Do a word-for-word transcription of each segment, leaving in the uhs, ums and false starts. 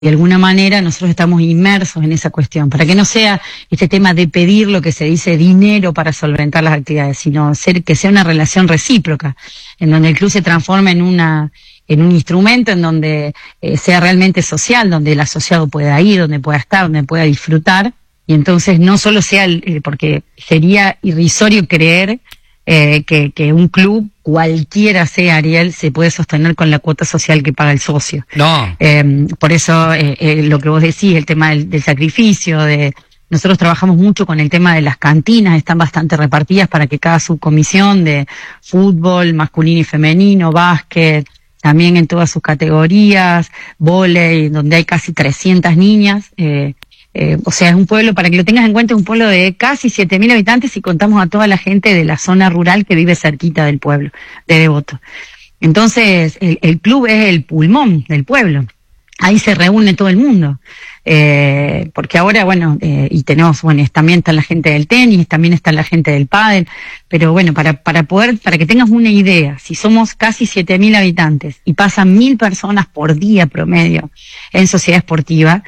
de alguna manera nosotros estamos inmersos en esa cuestión, para que no sea este tema de pedir lo que se dice dinero para solventar las actividades, sino ser, que sea una relación recíproca, en donde el club se transforme en una en un instrumento en donde eh, sea realmente social, donde el asociado pueda ir, donde pueda estar, donde pueda disfrutar, y entonces no solo sea, el, eh, porque sería irrisorio creer Eh, que, que un club, cualquiera sea, Ariel, se puede sostener con la cuota social que paga el socio. No. Eh, por eso, eh, eh, lo que vos decís, el tema del, del sacrificio, de nosotros trabajamos mucho con el tema de las cantinas, están bastante repartidas para que cada subcomisión de fútbol, masculino y femenino, básquet, también en todas sus categorías, vóley, donde hay casi trescientas niñas, eh, Eh, o sea, es un pueblo, para que lo tengas en cuenta, es un pueblo de casi siete mil habitantes y contamos a toda la gente de la zona rural que vive cerquita del pueblo, de Devoto. Entonces, el, el club es el pulmón del pueblo. Ahí se reúne todo el mundo. Eh, porque ahora, bueno, eh, y tenemos, bueno, también está la gente del tenis, también está la gente del pádel, pero bueno, para, para poder, para que tengas una idea, si somos casi siete mil habitantes y pasan mil personas por día promedio en sociedad esportiva,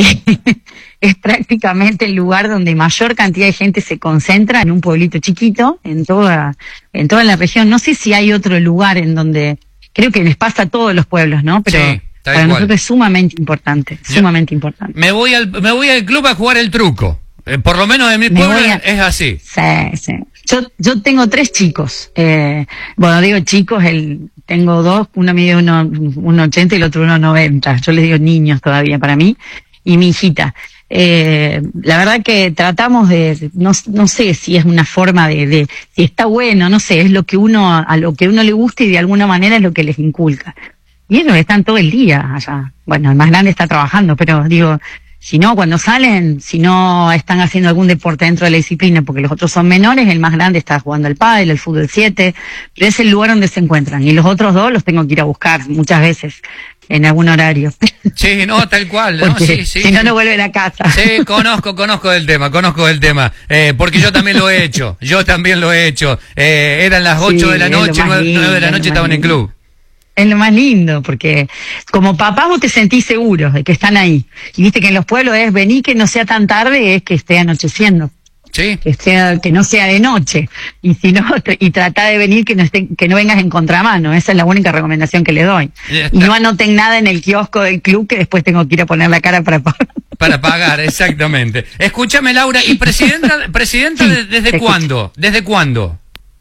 es prácticamente el lugar donde mayor cantidad de gente se concentra en un pueblito chiquito, en toda, en toda la región. No sé si hay otro lugar en donde, creo que les pasa a todos los pueblos, ¿no? Pero sí, para igual. nosotros es sumamente importante, Yo, sumamente importante. Me voy al, me voy al club a jugar el truco. Eh, por lo menos en mi Me pueblo voy a- es así. Sí, sí. Yo, yo tengo tres chicos. Eh, bueno, digo chicos, el, tengo dos, uno mide uno, uno ochenta y el otro uno noventa. Yo les digo niños todavía para mí. Y mi hijita. Eh, la verdad que tratamos de, no, no sé si es una forma de, de, si está bueno, no sé, es lo que uno, a lo que uno le gusta y de alguna manera es lo que les inculca. Y ellos están todo el día allá. Bueno, el más grande está trabajando, pero digo, si no, cuando salen, si no están haciendo algún deporte dentro de la disciplina, porque los otros son menores, el más grande está jugando al pádel, el fútbol siete, pero es el lugar donde se encuentran. Y los otros dos los tengo que ir a buscar muchas veces, en algún horario. Sí, no, tal cual. ¿No? Porque Sí, sí, si no, sí. no vuelven a casa. Sí, conozco, conozco el tema, conozco el tema. Eh, porque yo también lo he hecho, yo también lo he hecho. Eh, eran las ocho Sí, de la es lo noche, más nueve, lindo, nueve de la es lo noche más estaban en lindo. club. Es lo más lindo, porque como papá vos te sentís seguro de que están ahí. Y viste que en los pueblos es venir que no sea tan tarde, es que esté anocheciendo. Sí. Que sea, que no sea de noche. Y si no, tr- y trata de venir que no esté, que no vengas en contramano. Esa es la única recomendación que le doy. Ya está. Y no anoten nada en el kiosco del club que después tengo que ir a poner la cara para pagar. Para pagar, exactamente. Escúchame, Laura, ¿y presidenta, presidenta Sí, de- desde te cuándo? ¿Desde cuándo?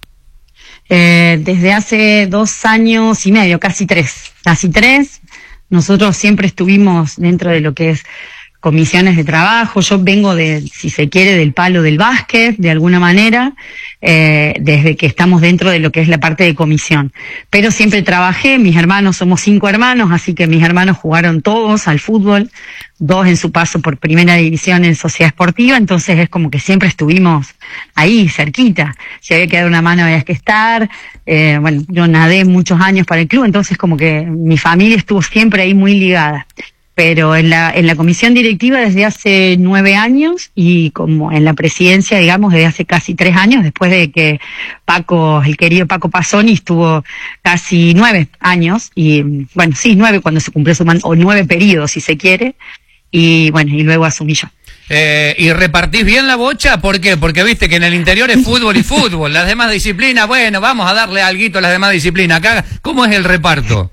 Eh, desde hace dos años y medio, casi tres, casi tres. Nosotros siempre estuvimos dentro de lo que es comisiones de trabajo. Yo vengo de, si se quiere, del palo del básquet, de alguna manera, eh, desde que estamos dentro de lo que es la parte de comisión. Pero siempre trabajé, mis hermanos, somos cinco hermanos, así que mis hermanos jugaron todos al fútbol, dos en su paso por primera división en sociedad esportiva, entonces es como que siempre estuvimos ahí, cerquita. Si había que dar una mano había que estar. Eh, bueno, yo nadé muchos años para el club, entonces como que mi familia estuvo siempre ahí muy ligada. Pero en la, en la comisión directiva desde hace nueve años y como en la presidencia, digamos, desde hace casi tres años, después de que Paco, el querido Paco Pasoni, estuvo casi nueve años, y bueno, sí, nueve cuando se cumplió su mandato, o nueve periodos si se quiere, y bueno, y luego asumí yo. Eh, ¿Y repartís bien la bocha? ¿Por qué? Porque viste que en el interior es fútbol y fútbol. Las demás disciplinas, bueno, vamos a darle alguito a las demás disciplinas. Acá, ¿cómo es el reparto?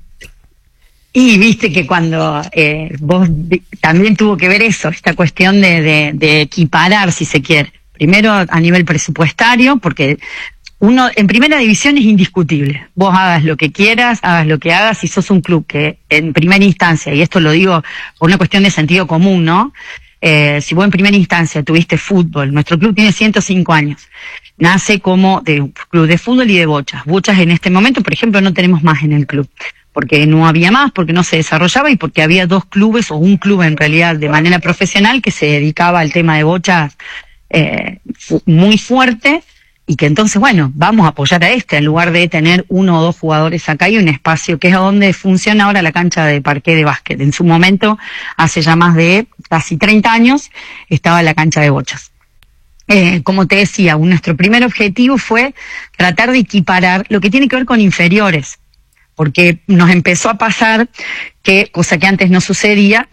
Y viste que cuando eh, vos vi- también tuvo que ver eso, esta cuestión de, de, de equiparar, si se quiere. Primero a nivel presupuestario, porque uno en primera división es indiscutible. Vos hagas lo que quieras, hagas lo que hagas, si sos un club que en primera instancia, y esto lo digo por una cuestión de sentido común, ¿no? Eh, si vos en primera instancia tuviste fútbol, nuestro club tiene ciento cinco años, nace como de un club de fútbol y de bochas. Bochas en este momento, por ejemplo, no tenemos más en el club, porque no había más, porque no se desarrollaba y porque había dos clubes, o un club en realidad de manera profesional, que se dedicaba al tema de bochas eh, fu- muy fuerte, y que entonces, bueno, vamos a apoyar a este, en lugar de tener uno o dos jugadores acá y un espacio, que es donde funciona ahora la cancha de parqué de básquet. En su momento, hace ya más de casi treinta años, estaba la cancha de bochas. Eh, como te decía, nuestro primer objetivo fue tratar de equiparar lo que tiene que ver con inferiores, porque nos empezó a pasar que, cosa que antes no sucedía,